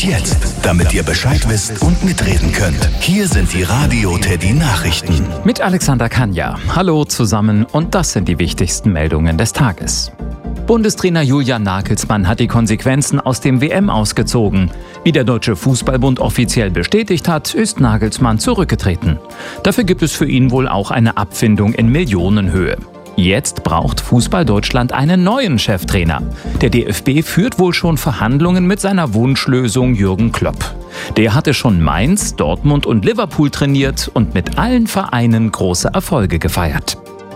jetzt, damit ihr Bescheid wisst und mitreden könnt. Hier sind die Radio Teddy Nachrichten. Mit Alexander Kanja. Hallo zusammen und das sind die wichtigsten Meldungen des Tages. Bundestrainer Julian Nagelsmann hat die Konsequenzen aus dem WM ausgezogen. Wie der Deutsche Fußballbund offiziell bestätigt hat, ist Nagelsmann zurückgetreten. Dafür gibt es für ihn wohl auch eine Abfindung in Millionenhöhe. Jetzt braucht Fußball Deutschland einen neuen Cheftrainer. Der DFB führt wohl schon Verhandlungen mit seiner Wunschlösung Jürgen Klopp. Der hatte schon Mainz, Dortmund und Liverpool trainiert und mit allen Vereinen große Erfolge gefeiert.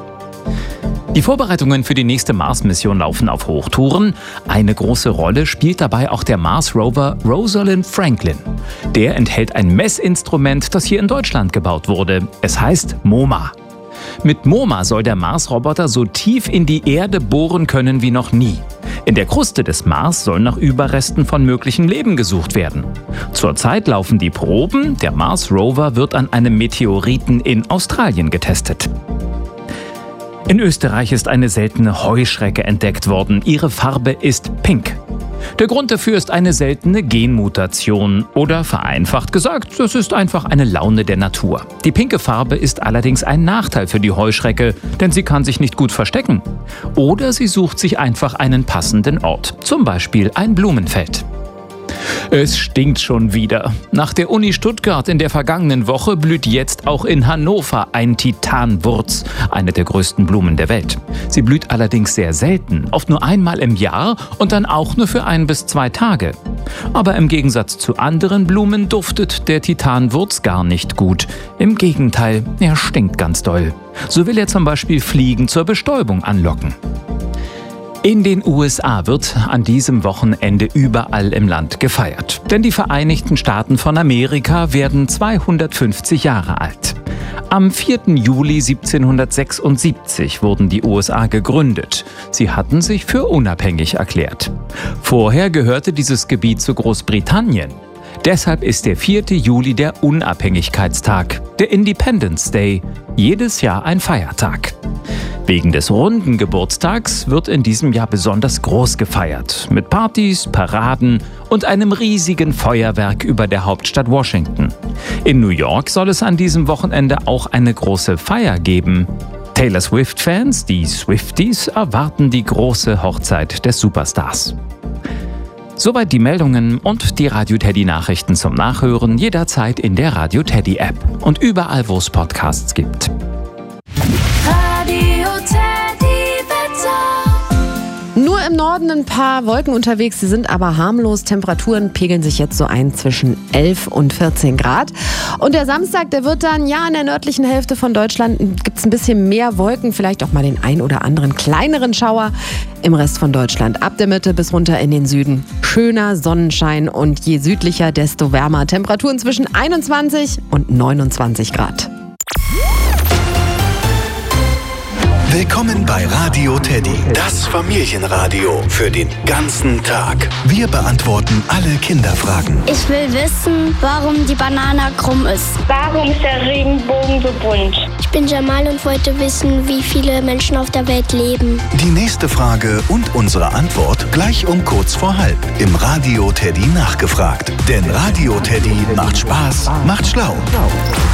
Die Vorbereitungen für die nächste Mars-Mission laufen auf Hochtouren. Eine große Rolle spielt dabei auch der Mars-Rover Rosalind Franklin. Der enthält ein Messinstrument, das hier in Deutschland gebaut wurde. Es heißt MoMA. Mit MoMA soll der Mars-Roboter so tief in die Erde bohren können wie noch nie. In der Kruste des Mars soll nach Überresten von möglichem Leben gesucht werden. Zurzeit laufen die Proben. Der Mars-Rover wird an einem Meteoriten in Australien getestet. In Österreich ist eine seltene Heuschrecke entdeckt worden. Ihre Farbe ist pink. Der Grund dafür ist eine seltene Genmutation. Oder vereinfacht gesagt, das ist einfach eine Laune der Natur. Die pinke Farbe ist allerdings ein Nachteil für die Heuschrecke, denn sie kann sich nicht gut verstecken. Oder sie sucht sich einfach einen passenden Ort, zum Beispiel ein Blumenfeld. Es stinkt schon wieder. Nach der Uni Stuttgart in der vergangenen Woche blüht jetzt auch in Hannover ein Titanwurz, eine der größten Blumen der Welt. Sie blüht allerdings sehr selten, oft nur einmal im Jahr und dann auch nur für 1 bis 2 Tage. Aber im Gegensatz zu anderen Blumen duftet der Titanwurz gar nicht gut. Im Gegenteil, er stinkt ganz doll. So will er zum Beispiel Fliegen zur Bestäubung anlocken. In den USA wird an diesem Wochenende überall im Land gefeiert. Denn die Vereinigten Staaten von Amerika werden 250 Jahre alt. Am 4. Juli 1776 wurden die USA gegründet. Sie hatten sich für unabhängig erklärt. Vorher gehörte dieses Gebiet zu Großbritannien. Deshalb ist der 4. Juli der Unabhängigkeitstag, der Independence Day, jedes Jahr ein Feiertag. Wegen des runden Geburtstags wird in diesem Jahr besonders groß gefeiert, mit Partys, Paraden und einem riesigen Feuerwerk über der Hauptstadt Washington. In New York soll es an diesem Wochenende auch eine große Feier geben. Taylor Swift-Fans, die Swifties, erwarten die große Hochzeit des Superstars. Soweit die Meldungen und die Radio Teddy Nachrichten zum Nachhören jederzeit in der Radio Teddy App und überall, wo es Podcasts gibt. Nur im Norden ein paar Wolken unterwegs, sie sind aber harmlos. Temperaturen pegeln sich jetzt so ein zwischen 11 und 14 Grad. Und der Samstag, der wird dann, ja, in der nördlichen Hälfte von Deutschland gibt es ein bisschen mehr Wolken, vielleicht auch mal den ein oder anderen kleineren Schauer. Im Rest von Deutschland ab der Mitte bis runter in den Süden schöner Sonnenschein und je südlicher, desto wärmer. Temperaturen zwischen 21 und 29 Grad. Willkommen bei Radio Teddy, das Familienradio für den ganzen Tag. Wir beantworten alle Kinderfragen. Ich will wissen, warum die Banane krumm ist. Warum ist der Regenbogen so bunt? Ich bin Jamal und wollte wissen, wie viele Menschen auf der Welt leben. Die nächste Frage und unsere Antwort gleich um kurz vor halb im Radio Teddy nachgefragt. Denn Radio Teddy macht Spaß, macht schlau.